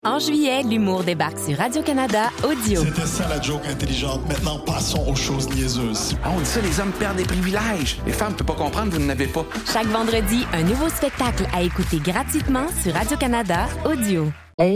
En juillet, l'humour débarque sur Radio-Canada Audio. C'était ça la joke intelligente. Maintenant, passons aux choses niaiseuses. Ah, on dit ça, les hommes perdent des privilèges. Les femmes ne peuvent pas comprendre, vous n'en avez pas. Chaque vendredi, un nouveau spectacle à écouter gratuitement sur Radio-Canada Audio.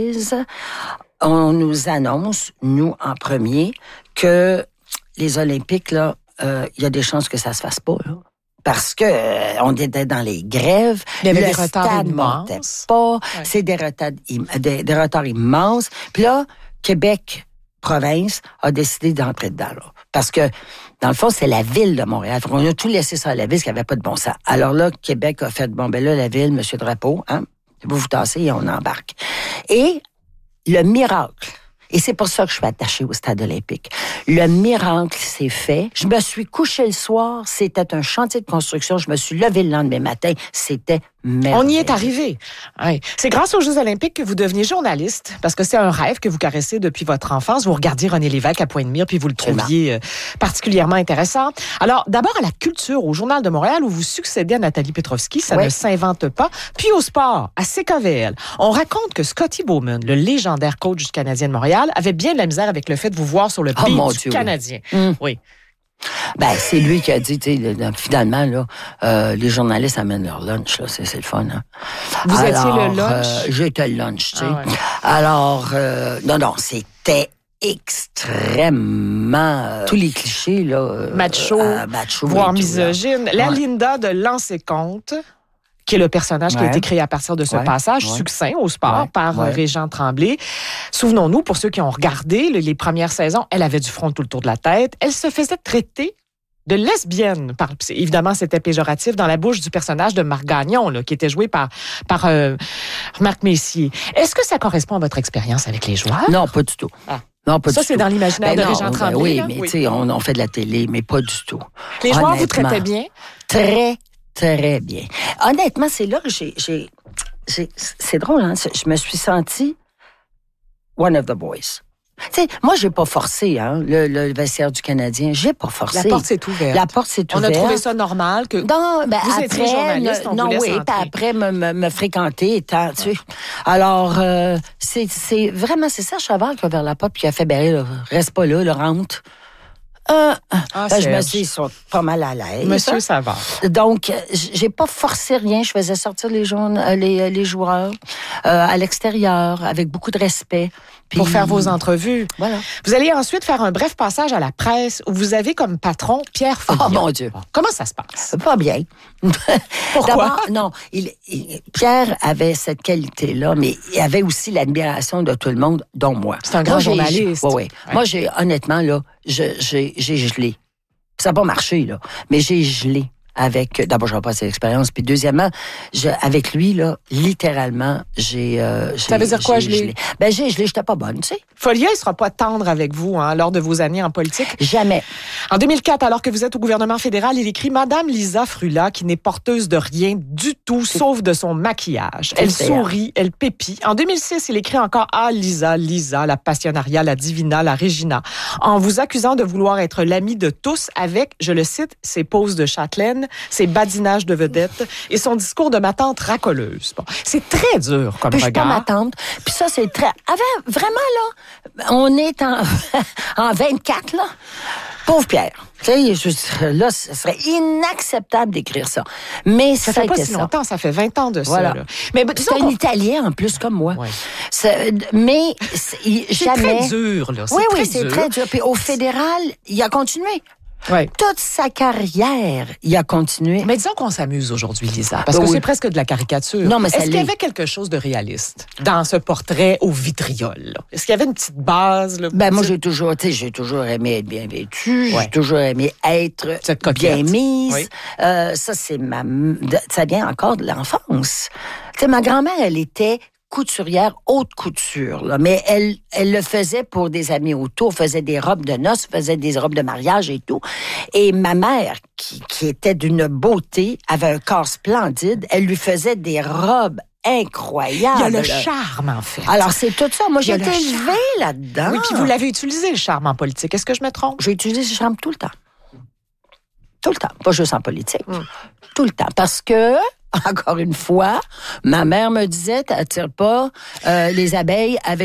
On nous annonce, nous en premier, que les Olympiques, là, il y a des chances que ça se fasse pas, là. Parce que on était dans les grèves, il y avait le des retards stade immenses. montait pas, Ouais. c'est des retards immenses. Puis là, Québec, province, a décidé d'entrer dedans, là. Parce que, dans le fond, c'est la ville de Montréal. On a tout laissé ça à la ville, parce qu'il n'y avait pas de bon sens. Alors là, Québec a fait, bon, ben là, la ville, M. Drapeau, hein, vous vous tassez et on embarque. Et le miracle, et c'est pour ça que je suis attachée au stade olympique. Le miracle s'est fait. Je me suis couchée le soir, c'était un chantier de construction. Je me suis levée le lendemain matin, c'était merveilleux. On y est arrivé. Ouais. C'est grâce aux Jeux olympiques que vous deveniez journaliste, parce que c'est un rêve que vous caressez depuis votre enfance. Vous regardiez René Lévesque à Pointe-Mire, puis vous le trouviez particulièrement intéressant. Alors, d'abord à la culture, au Journal de Montréal, où vous succédez à Nathalie Petrovski, ça ne s'invente pas. Puis au sport, à CKVL, on raconte que Scotty Bowman, le légendaire coach du Canadien de Montréal, avait bien de la misère avec le fait de vous voir sur le beat du Canadien. Oui. Ben, c'est lui qui a dit, tu sais, finalement, là, les journalistes amènent leur lunch, là, c'est le fun, hein. Vous étiez le lunch? J'étais le lunch, tu sais. Ah ouais. Alors, non, c'était extrêmement... tous les clichés, là... macho, voire misogyne. La Linda de Lancé Compte, qui est le personnage qui a été créé à partir de ce passage succinct au sport par Régent Tremblay. Souvenons-nous, pour ceux qui ont regardé les premières saisons, elle avait du front tout le tour de la tête. Elle se faisait traiter de lesbienne. Évidemment, c'était péjoratif dans la bouche du personnage de Marc Gagnon, là, qui était joué par Marc Messier. Est-ce que ça correspond à votre expérience avec les joueurs? Non, pas du tout. Ah. Non, pas ça, du c'est tout. dans l'imaginaire de Régent Tremblay. Oui, là? mais tu sais, on fait de la télé, mais pas du tout. Les joueurs vous traitaient bien? Très, très bien. Honnêtement, c'est là que c'est drôle, hein? Je me suis sentie one of the boys. Tu sais, moi, j'ai pas forcé, hein, le vestiaire du Canadien. J'ai pas forcé. La porte s'est ouverte. La porte s'est ouverte. On a trouvé ça normal que non, ben vous étiez journaliste, on vous laisse entrer. Après me fréquenter, tu sais. Alors, c'est vraiment, c'est Serge Savard qui a ouvert la porte puis qui a fait, ben là, reste pas là, rentre. Je me suis pas mal à l'aise. Monsieur Savard. Donc, j'ai pas forcé rien. Je faisais sortir les joueurs à l'extérieur avec beaucoup de respect. Puis, pour faire vos entrevues. Voilà. Vous allez ensuite faire un bref passage à la presse où vous avez comme patron Pierre Folliot. Oh mon Dieu. Comment ça se passe? Pas bien. Pourquoi? D'abord, non, Pierre avait cette qualité-là, mais il avait aussi l'admiration de tout le monde, dont moi. C'est un grand journaliste. Oui. Ouais. Moi, honnêtement, là, j'ai gelé. Ça n'a pas marché, là, mais j'ai gelé. D'abord, je n'avais pas assez d'expérience, puis deuxièmement, avec lui, là, littéralement, ça veut dire quoi, gelé? Ben, j'ai gelé, j'étais pas bonne, tu sais. Folliot, il sera pas tendre avec vous, hein, lors de vos années en politique. Jamais. En 2004, alors que vous êtes au gouvernement fédéral, il écrit Madame Lisa Frula, qui n'est porteuse de rien du tout, sauf de son maquillage. Elle sourit, elle pépit. En 2006, il écrit encore Lisa, la passionnariat, la divina, la Regina, en vous accusant de vouloir être l'ami de tous avec, je le cite, ses poses de châtelaine, ses badinages de vedette et son discours de ma tante racoleuse. Bon, c'est très dur comme regard. Je suis pas ma tante. Puis ça, c'est très... Vraiment, là, on est en 24, là. Pauvre Pierre. Tu sais, là, ce serait inacceptable d'écrire ça. Mais ça fait pas si longtemps, ça fait 20 ans de ça. Voilà. Là. Mais c'est un Italien, en plus, comme moi. Ouais. Mais c'est jamais... très dur, là. C'est très dur. Puis au fédéral, il a continué. Ouais. Toute sa carrière, il a continué. Mais disons qu'on s'amuse aujourd'hui, Lisa, parce que c'est presque de la caricature. Non, mais est-ce qu'il y avait quelque chose de réaliste dans ce portrait au vitriol? Là? Est-ce qu'il y avait une petite base? Là, moi, j'ai toujours aimé être bien vêtue. J'ai toujours aimé être bien mise. Oui. Ça, ça vient encore de l'enfance. Tu sais, ma grand-mère, elle était couturière, haute couture, là. Mais elle le faisait pour des amis autour, faisait des robes de noces, faisait des robes de mariage et tout. Et ma mère, qui était d'une beauté, avait un corps splendide, elle lui faisait des robes incroyable. Il y a le charme, en fait. Alors, c'est tout ça. Moi, j'ai été élevée là-dedans. Oui, puis vous l'avez utilisé, le charme, en politique. Est-ce que je me trompe? J'ai utilisé le charme tout le temps. Tout le temps. Pas juste en politique. Tout le temps. Parce que encore une fois, ma mère me disait, t'attires pas les abeilles avec